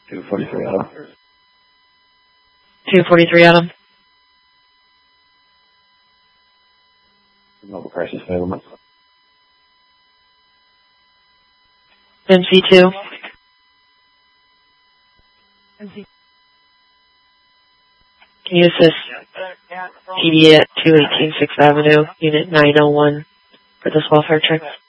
243 Adam. 243 Adam. Mobile crisis enablement. MC2. Can you assist PD at 218 6th Avenue, Unit 901 for this welfare check?